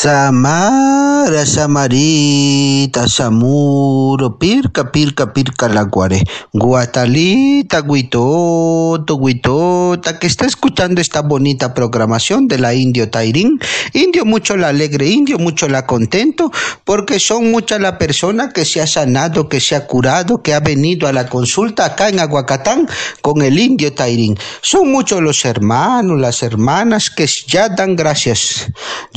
Samara, Samarita, Samuro, Pirca, Pirca, Pirca, la Guare, Guatalita, Guitota, que está escuchando esta bonita programación de la Indio Tairín. Indio mucho la alegre, Indio mucho la contento, porque son muchas las personas que se ha sanado, que se ha curado, que ha venido a la consulta acá en Aguacatán con el Indio Tairín. Son muchos los hermanos, las hermanas que ya dan gracias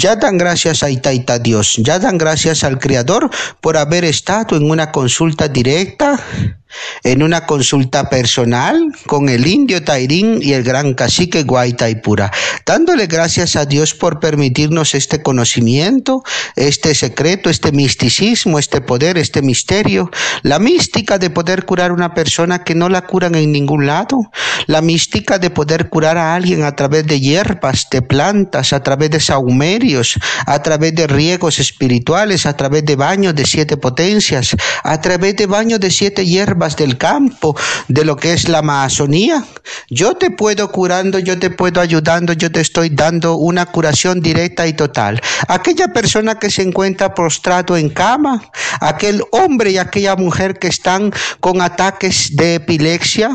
a Itaita Dios, ya dan gracias al Creador por haber estado en una consulta directa, en una consulta personal con el Indio Tairín y el gran cacique Guaitaipura, dándole gracias a Dios por permitirnos este conocimiento, este secreto, este misticismo, este poder, este misterio, la mística de poder curar a una persona que no la curan en ningún lado, la mística de poder curar a alguien a través de hierbas, de plantas, a través de sahumerios, a través de riegos espirituales, a través de baños de 7 potencias, a través de baños de 7 hierbas del campo, de lo que es la Amazonía. Yo te puedo curando, yo te puedo ayudando, yo te estoy dando una curación directa y total. Aquella persona que se encuentra prostrado en cama, aquel hombre y aquella mujer que están con ataques de epilepsia,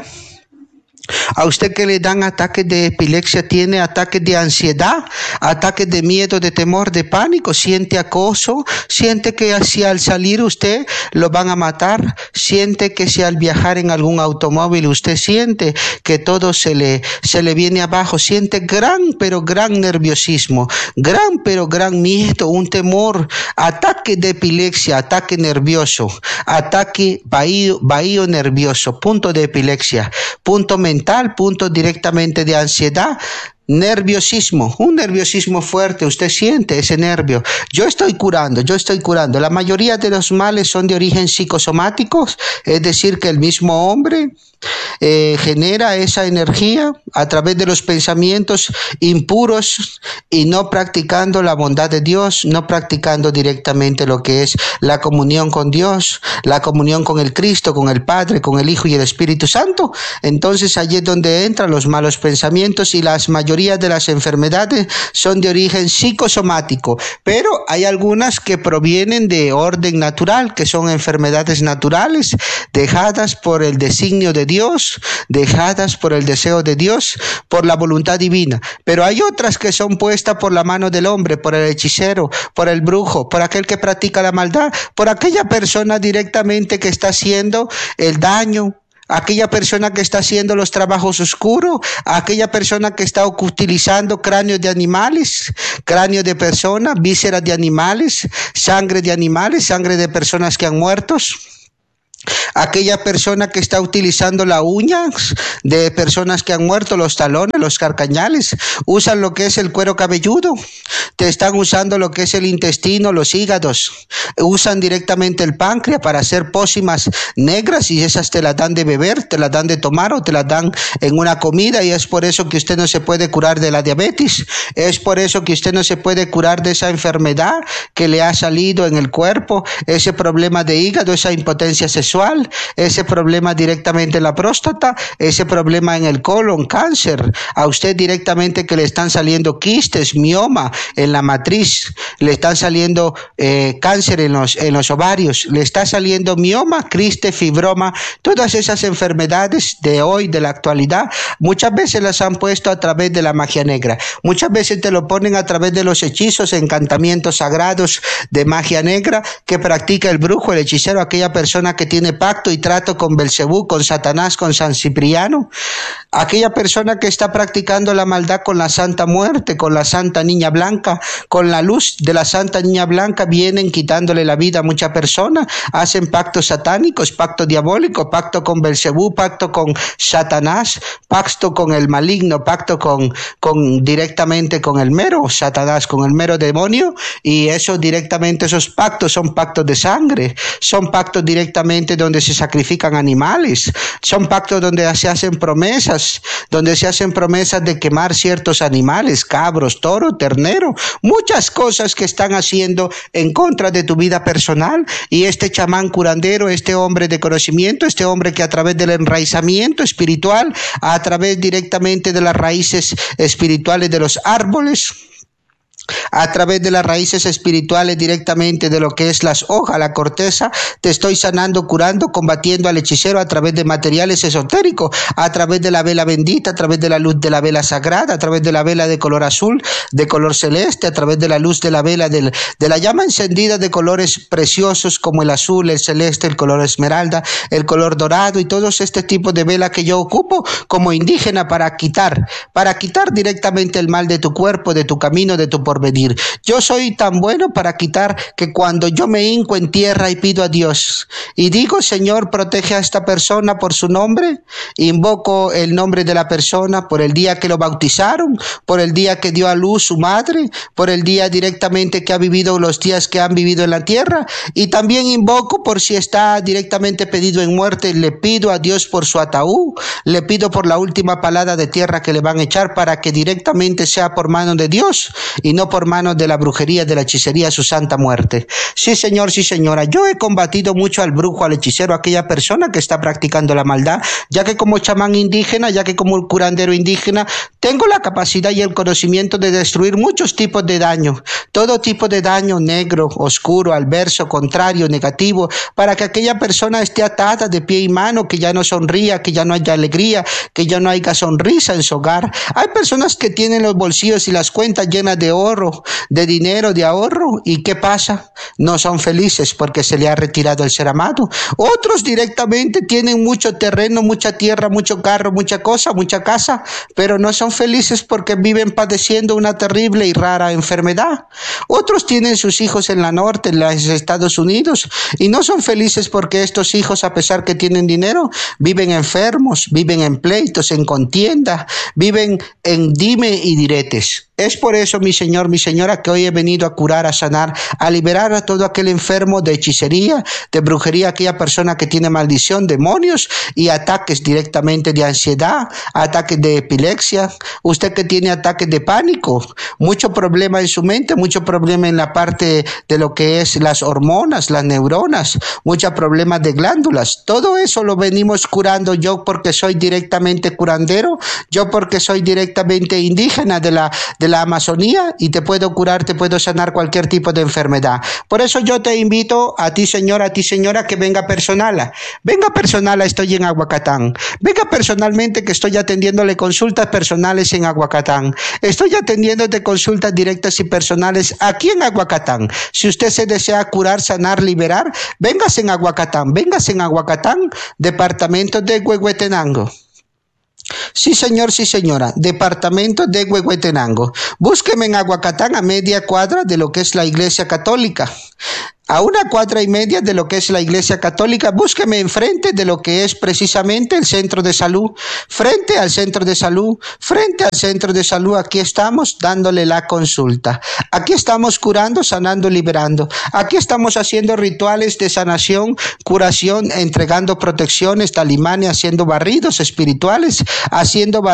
a usted que le dan ataques de epilepsia, tiene ataques de ansiedad, ataques de miedo, de temor, de pánico, siente acoso, siente que si al salir usted lo van a matar, siente que si al viajar en algún automóvil usted siente que todo se le viene abajo, siente gran nerviosismo, gran miedo, un temor, ataque de epilepsia, ataque nervioso, ataque bahío nervioso, punto de epilepsia, punto mental, punto directamente de ansiedad, nerviosismo, un nerviosismo fuerte, usted siente ese nervio. Yo estoy curando. La mayoría de los males son de origen psicosomáticos, es decir, que el mismo hombre genera esa energía a través de los pensamientos impuros y no practicando la bondad de Dios, no practicando directamente lo que es la comunión con Dios, la comunión con el Cristo, con el Padre, con el Hijo y el Espíritu Santo. Entonces allí es donde entran los malos pensamientos y las mayoría de las enfermedades son de origen psicosomático, pero hay algunas que provienen de orden natural, que son enfermedades naturales, dejadas por el designio de Dios, dejadas por el deseo de Dios, por la voluntad divina. Pero hay otras que son puestas por la mano del hombre, por el hechicero, por el brujo, por aquel que practica la maldad, por aquella persona directamente que está haciendo el daño, aquella persona que está haciendo los trabajos oscuros, aquella persona que está utilizando cráneos de animales, cráneos de personas, vísceras de animales, sangre de personas que han muerto. Aquella persona que está utilizando las uñas de personas que han muerto, los talones, los carcañales, usan lo que es el cuero cabelludo, te están usando lo que es el intestino, los hígados, usan directamente el páncreas para hacer pócimas negras y esas te las dan de beber, te las dan de tomar o te las dan en una comida y es por eso que usted no se puede curar de la diabetes, es por eso que usted no se puede curar de esa enfermedad que le ha salido en el cuerpo, ese problema de hígado, esa impotencia sexual, ese problema directamente en la próstata, ese problema en el colon, cáncer, a usted directamente que le están saliendo quistes, mioma en la matriz, le están saliendo cáncer en los ovarios, le está saliendo mioma, quiste, fibroma, todas esas enfermedades de hoy, de la actualidad, muchas veces las han puesto a través de la magia negra, muchas veces te lo ponen a través de los hechizos, encantamientos sagrados de magia negra que practica el brujo, el hechicero, aquella persona que tiene pacto y trato con Belcebú, con Satanás, con San Cipriano, aquella persona que está practicando la maldad con la Santa Muerte, con la Santa Niña Blanca, con la luz de la Santa Niña Blanca, vienen quitándole la vida a muchas personas, hacen pactos satánicos, pacto diabólico, pacto con Belcebú, pacto con Satanás, pacto con el maligno, pacto con directamente con el mero Satanás, con el mero demonio, y eso directamente, esos pactos son pactos de sangre, son pactos directamente donde se sacrifican animales, son pactos donde se hacen promesas de quemar ciertos animales, cabros, toro, ternero, muchas cosas que están haciendo en contra de tu vida personal. Y este chamán curandero, este hombre de conocimiento, este hombre que a través del enraizamiento espiritual, a través directamente de las raíces espirituales de los árboles, a través de las raíces espirituales directamente de lo que es las hojas, la corteza, te estoy sanando, curando, combatiendo al hechicero a través de materiales esotéricos, a través de la vela bendita, a través de la luz de la vela sagrada, a través de la vela de color azul, de color celeste, a través de la luz de la vela de la llama encendida de colores preciosos como el azul, el celeste, el color esmeralda, el color dorado y todos este tipo de vela que yo ocupo como indígena para quitar directamente el mal de tu cuerpo, de tu camino, de tu porvenir. Yo soy tan bueno para quitar que cuando yo me hinco en tierra y pido a Dios y digo, Señor, protege a esta persona por su nombre, invoco el nombre de la persona por el día que lo bautizaron, por el día que dio a luz su madre, por el día directamente que ha vivido los días que han vivido en la tierra, y también invoco por si está directamente pedido en muerte, le pido a Dios por su ataúd, le pido por la última palada de tierra que le van a echar para que directamente sea por mano de Dios y no por mano de la brujería, de la hechicería, su santa muerte. Sí, señor, sí, señora, yo he combatido mucho al brujo, al hechicero, a aquella persona que está practicando la maldad, ya que como chamán indígena, ya que como curandero indígena, tengo la capacidad y el conocimiento de destruir muchos tipos de daño, todo tipo de daño negro, oscuro, adverso, contrario, negativo, para que aquella persona esté atada de pie y mano, que ya no sonría, que ya no haya alegría, que ya no haya sonrisa en su hogar. Hay personas que tienen los bolsillos y las cuentas llenas de oro, de dinero, de ahorro, ¿y qué pasa? No son felices porque se le ha retirado el ser amado. Otros directamente tienen mucho terreno, mucha tierra, mucho carro, mucha cosa, mucha casa, pero no son felices porque viven padeciendo una terrible y rara enfermedad. Otros tienen sus hijos en la norte, en los Estados Unidos, y no son felices porque estos hijos, a pesar que tienen dinero, viven enfermos, viven en pleitos, en contienda, viven en dime y diretes. Es por eso, mi señor, mi señora, que hoy he venido a curar, a sanar, a liberar a todo aquel enfermo de hechicería, de brujería, aquella persona que tiene maldición, demonios y ataques directamente de ansiedad, ataques de epilepsia, usted que tiene ataques de pánico, mucho problema en su mente, mucho problema en la parte de lo que es las hormonas, las neuronas, muchos problemas de glándulas. Todo eso lo venimos curando yo porque soy directamente curandero, yo porque soy directamente indígena de la Amazonía y te puedo curar, te puedo sanar cualquier tipo de enfermedad. Por eso yo te invito a ti, señora, que venga personal. Venga personal, estoy en Aguacatán. Venga personalmente, que estoy atendiéndole consultas personales en Aguacatán. Estoy atendiéndote consultas directas y personales aquí en Aguacatán. Si usted se desea curar, sanar, liberar, véngase en Aguacatán, departamento de Huehuetenango. Sí, señor, sí, señora. Departamento de Huehuetenango. Búsqueme en Aguacatán, a media cuadra de lo que es la Iglesia Católica. A 1,4 cuadras de lo que es la Iglesia Católica, búsqueme enfrente de lo que es precisamente el centro de salud, frente al centro de salud, aquí estamos dándole la consulta, aquí estamos curando, sanando, liberando, aquí estamos haciendo rituales de sanación, curación, entregando protecciones, talimanes, haciendo barridos espirituales, haciendo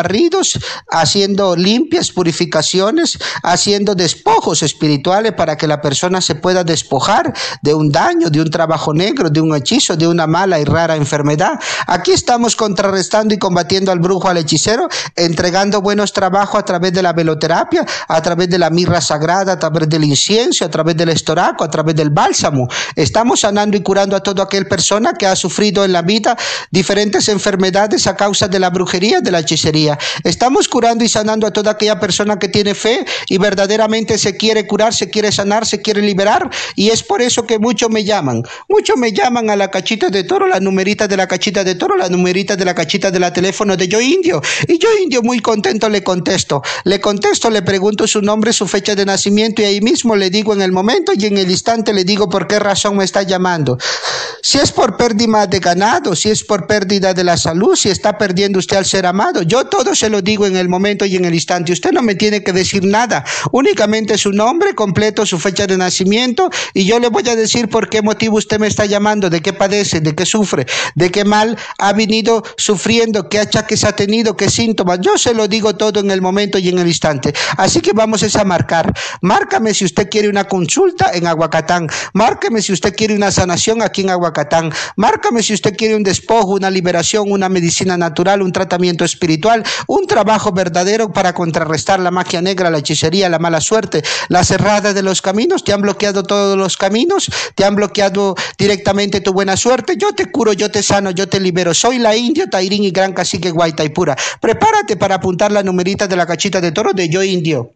limpias, purificaciones, haciendo despojos espirituales para que la persona se pueda despojar de un daño, de un trabajo negro, de un hechizo, de una mala y rara enfermedad. Aquí estamos contrarrestando y combatiendo al brujo, al hechicero, entregando buenos trabajos a través de la veloterapia, a través de la mirra sagrada, a través del incienso, a través del estoraco, a través del bálsamo. Estamos sanando y curando a toda aquella persona que ha sufrido en la vida diferentes enfermedades a causa de la brujería, de la hechicería. Estamos curando y sanando a toda aquella persona que tiene fe y verdaderamente se quiere curar, se quiere sanar, se quiere liberar, y es por eso que muchos me llaman a la cachita de toro, la numerita de la cachita de toro, la numerita de la cachita de la teléfono de Yo Indio, y Yo Indio muy contento le contesto, le pregunto su nombre, su fecha de nacimiento, y ahí mismo le digo en el momento y en el instante le digo por qué razón me está llamando. Si es por pérdida de ganado, si es por pérdida de la salud, si está perdiendo usted al ser amado, yo todo se lo digo en el momento y en el instante. Usted no me tiene que decir nada, únicamente su nombre completo, su fecha de nacimiento, y yo le voy voy a decir por qué motivo usted me está llamando, de qué padece, de qué sufre, de qué mal ha venido sufriendo, qué achaques ha tenido, qué síntomas. Yo se lo digo todo en el momento y en el instante. Así que vamos a marcar. Márcame si usted quiere una consulta en Aguacatán. Márcame si usted quiere una sanación aquí en Aguacatán. Márcame si usted quiere un despojo, una liberación, una medicina natural, un tratamiento espiritual, un trabajo verdadero para contrarrestar la magia negra, la hechicería, la mala suerte, la cerrada de los caminos. Te han bloqueado todos los caminos, te han bloqueado directamente tu buena suerte. Yo te curo, yo te sano, yo te libero. Soy la Indio Tairín y Gran Cacique Guaitaipura. Prepárate para apuntar la numerita de la cachita de toro de Yo Indio.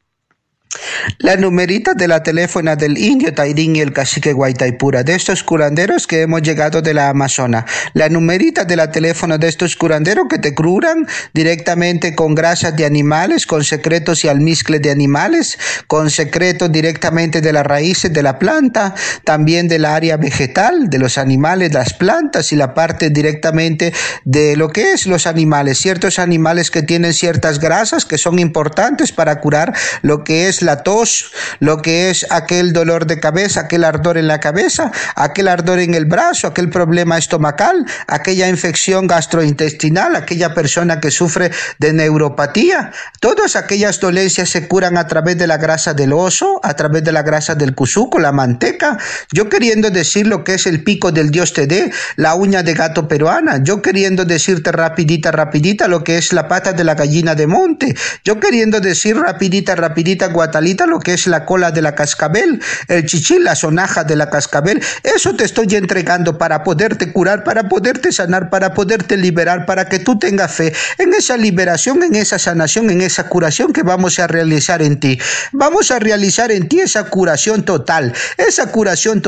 La numerita de la teléfona del Indio Tairín y el Cacique Guaitaipura, de estos curanderos que hemos llegado de la Amazona. La numerita de la teléfono de estos curanderos que te curan directamente con grasas de animales, con secretos y almizcles de animales, con secretos directamente de las raíces de la planta, también del área vegetal, de los animales, las plantas y la parte directamente de lo que es los animales, ciertos animales que tienen ciertas grasas que son importantes para curar lo que es la tos, lo que es aquel dolor de cabeza, aquel ardor en la cabeza, aquel ardor en el brazo, aquel problema estomacal, aquella infección gastrointestinal, aquella persona que sufre de neuropatía. Todas aquellas dolencias se curan a través de la grasa del oso, a través de la grasa del cuzuco, la manteca. Yo queriendo decir lo que es el pico del Dios te dé, la uña de gato peruana. Yo queriendo decirte rapidita lo que es la pata de la gallina de monte. Yo queriendo decir rapidita Guatalita, lo que es la cola de la cascabel, el chichí, la sonaja de la cascabel. Eso te estoy entregando para poderte curar, para poderte sanar, para poderte liberar, para que tú tengas fe en esa liberación, en esa sanación, en esa curación que vamos a realizar en ti. Vamos a realizar en ti esa curación total, esa curación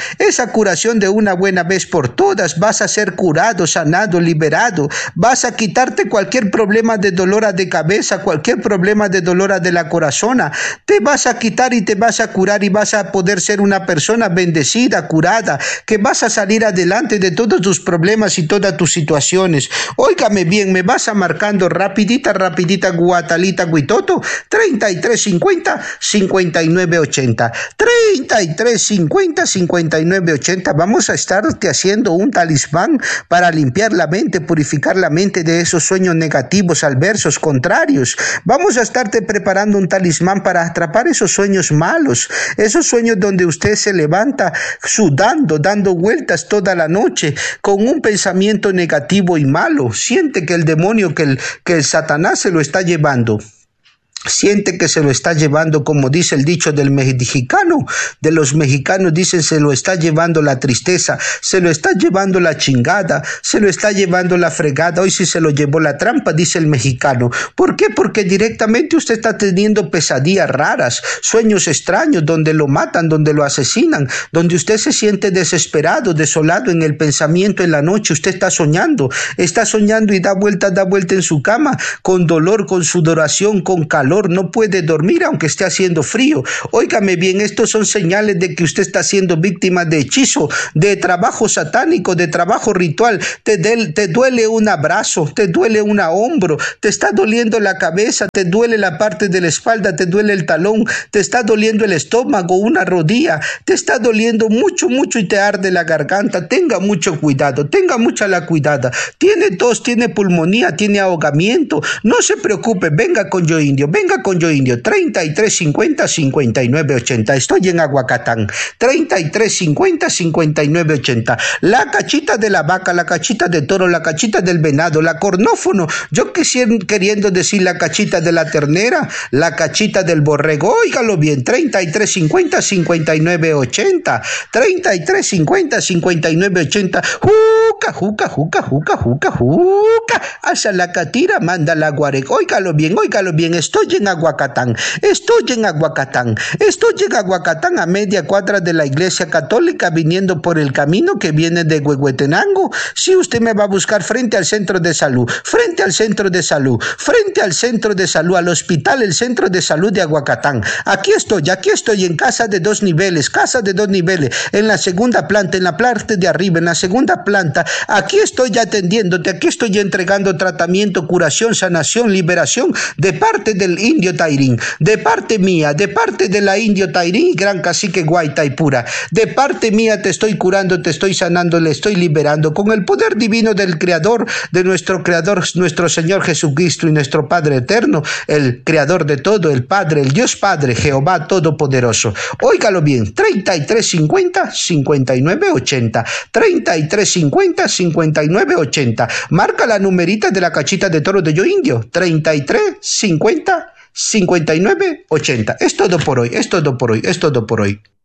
de una buena vez por todas. Vas a ser curado, sanado, liberado. Vas a quitarte cualquier problema de dolor de cabeza, cualquier problema de dolor de la corazona. Te vas a quitar y te vas a curar y vas a poder ser una persona bendecida, curada, que vas a salir adelante de todos tus problemas y todas tus situaciones. Óigame bien, me vas a marcando rapidita, Guatalita, Guitoto, 3350 5980. 3350 5980. Vamos a estarte haciendo un talismán para limpiar la mente, purificar la mente de esos sueños negativos, adversos, contrarios. Vamos a estarte preparando un talismán para atrapar esos sueños malos, esos sueños donde usted se levanta sudando, dando vueltas toda la noche con un pensamiento negativo y malo. Siente que el demonio, que el Satanás se lo está llevando. Siente que se lo está llevando, como dice el dicho del mexicano, de los mexicanos dicen, se lo está llevando la tristeza, se lo está llevando la chingada, se lo está llevando la fregada. Hoy sí se lo llevó la trampa, dice el mexicano. ¿Por qué? Porque directamente usted está teniendo pesadillas raras, sueños extraños, donde lo matan, donde lo asesinan, donde usted se siente desesperado, desolado en el pensamiento en la noche. Usted está soñando y da vuelta en su cama, con dolor, con sudoración, con calor. No puede dormir aunque esté haciendo frío. Óigame bien, estos son señales de que usted está siendo víctima de hechizo, de trabajo satánico, de trabajo ritual. Te duele un abrazo, te duele un hombro, te está doliendo la cabeza, te duele la parte de la espalda, te duele el talón, te está doliendo el estómago, una rodilla, te está doliendo mucho y te arde la garganta. Tenga mucho cuidado, tenga mucha la cuidada. Tiene tos, tiene pulmonía, tiene ahogamiento. No se preocupe, venga con Yo Indio. Venga con Yo Indio, 3350 5980. Estoy en Aguacatán, 3350 5980. La cachita de la vaca, la cachita de toro, la cachita del venado, la cornófono. Yo queriendo decir la cachita de la ternera, la cachita del borrego. Óigalo bien, 3350 5980. 3350 5980. Juca. Hacia la catira manda la guareca. Óigalo bien, estoy en Aguacatán, a media cuadra de la iglesia católica, viniendo por el camino que viene de Huehuetenango. Si usted me va a buscar frente al centro de salud, al hospital, el centro de salud de Aguacatán. Aquí estoy en casa de dos niveles, en la segunda planta, en la parte de arriba, en la segunda planta. Aquí estoy atendiéndote, aquí estoy entregando tratamiento, curación, sanación, liberación de parte del indio Tairín, de parte mía, de parte de la indio Tairín y gran cacique Guaitaipura, de parte mía te estoy curando, te estoy sanando, le estoy liberando con el poder divino del Creador, nuestro Señor Jesucristo y nuestro Padre eterno, el Creador de todo, el Padre, el Dios Padre, Jehová Todopoderoso. Óigalo bien, 3350 5980, 3350 5980. Marca la numerita de la cachita de toro de Yo Indio, 3350 5980. Es todo por hoy, es todo por hoy, es todo por hoy.